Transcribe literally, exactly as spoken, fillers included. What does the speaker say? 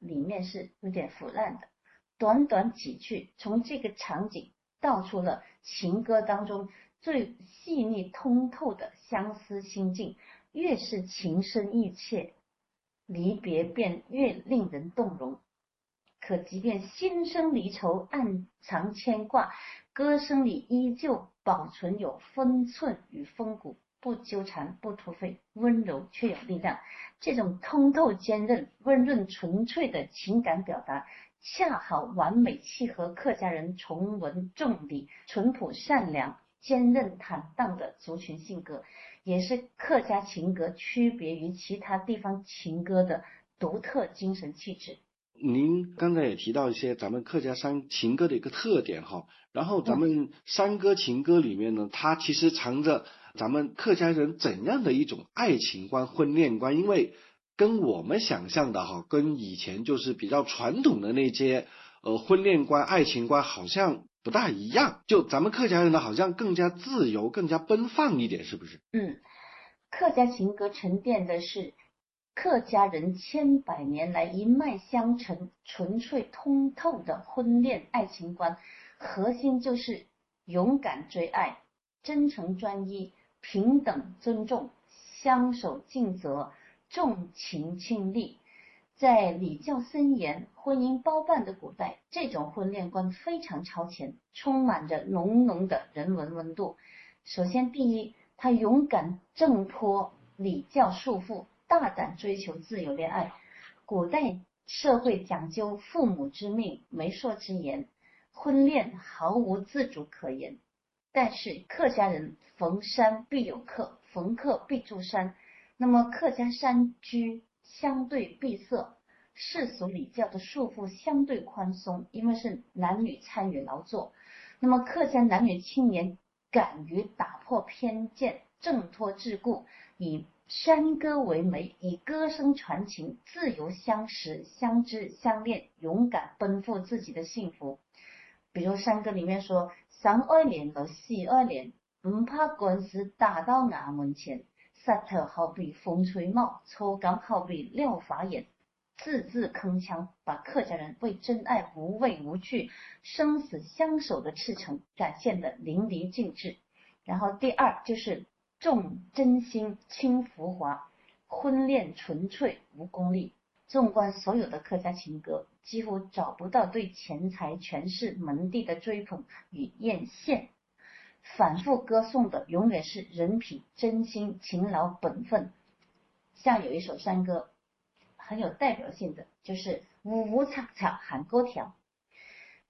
里面是有点腐烂的。短短几句，从这个场景道出了情歌当中最细腻通透的相思心境，越是情深意切，离别便越令人动容。可即便心生离愁，暗藏牵挂，歌声里依旧保存有分寸与风骨，不纠缠不突飞，温柔却有力量。这种通透坚韧、温润纯粹的情感表达，恰好完美契合客家人崇文重礼、淳朴善良、坚韧坦荡的族群性格，也是客家情歌区别于其他地方情歌的独特精神气质。 您刚才也提到一些咱们客家山情歌的一个特点哈，然后咱们山歌情歌里面呢，它其实藏着咱们客家人怎样的一种爱情观、婚恋观，因为跟我们想象的哈，跟以前就是比较传统的那些呃婚恋观、爱情观好像不大一样，就咱们客家人呢好像更加自由、更加奔放一点，是不是？ 嗯，客家情歌沉淀的是客家人千百年来一脉相承、纯粹通透的婚恋爱情观，核心就是勇敢追爱、真诚专一、平等尊重、相守尽责、重情轻利。在礼教森严、婚姻包办的古代，这种婚恋观非常超前，充满着浓浓的人文温度。首先，第一，他勇敢挣脱礼教束缚，大胆追求自由恋爱。古代社会讲究父母之命、媒妁之言，婚恋毫无自主可言。但是客家人逢山必有客，逢客必住山。那么客家山居相对闭塞，世俗礼教的束缚相对宽松，因为是男女参与劳作。那么客家男女青年敢于打破偏见，挣脱桎梏，以山歌为媒，以歌声传情，自由相识、相知、相恋，勇敢奔赴自己的幸福。比如山歌里面说，三爱恋和四爱恋，不怕官司打到衙门前，舌头好比风吹帽，抽感好比廖法眼，字字铿锵，把客家人为真爱无畏无惧、生死相守的赤诚展现得淋漓尽致。然后第二就是重真心轻浮华，婚恋纯粹无功利。纵观所有的客家情歌，几乎找不到对钱财、权势、门第的追捧与艳羡，反复歌颂的永远是人品、真心、勤劳、本分。像有一首山歌很有代表性的，就是呜呜嚓嚓喊歌条，